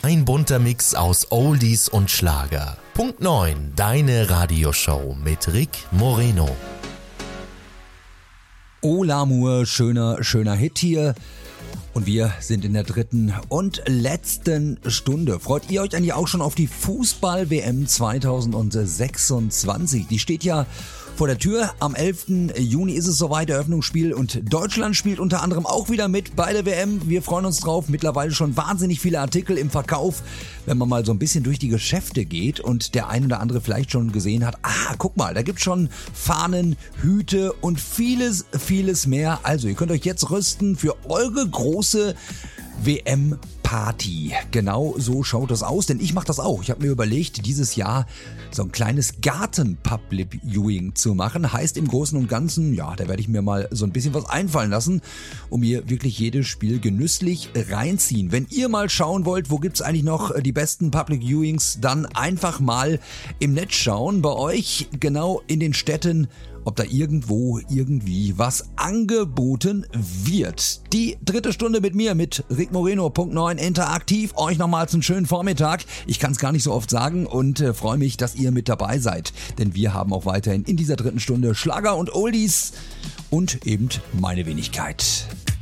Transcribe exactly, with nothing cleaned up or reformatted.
Ein bunter Mix aus Oldies und Schlager. Punkt neun, deine Radioshow mit Rick Moreno. Oh L'Amour, schöner, schöner Hit hier. Und wir sind in der dritten und letzten Stunde. Freut ihr euch eigentlich auch schon auf die Fußball-W M zwanzig sechsundzwanzig? Die steht ja vor der Tür. Am elften Juni ist es soweit, Eröffnungsspiel, und Deutschland spielt unter anderem auch wieder mit bei der W M. Wir freuen uns drauf. Mittlerweile schon wahnsinnig viele Artikel im Verkauf, wenn man mal so ein bisschen durch die Geschäfte geht und der ein oder andere vielleicht schon gesehen hat, ah, guck mal, da gibt's schon Fahnen, Hüte und vieles, vieles mehr. Also ihr könnt euch jetzt rüsten für eure große W M-Party. Genau so schaut das aus, denn ich mache das auch. Ich habe mir überlegt, dieses Jahr so ein kleines Garten-Public-Viewing zu machen. Heißt im Großen und Ganzen, ja, da werde ich mir mal so ein bisschen was einfallen lassen und mir wirklich jedes Spiel genüsslich reinziehen. Wenn ihr mal schauen wollt, wo gibt's eigentlich noch die besten Public-Viewings, dann einfach mal im Netz schauen. Bei euch genau in den Städten, ob da irgendwo irgendwie was angeboten wird. Die dritte Stunde mit mir, mit Rick Moreno, Punkt neun, interaktiv. Euch nochmals einen schönen Vormittag. Ich kann es gar nicht so oft sagen und äh, freue mich, dass ihr mit dabei seid. Denn wir haben auch weiterhin in dieser dritten Stunde Schlager und Oldies und eben meine Wenigkeit.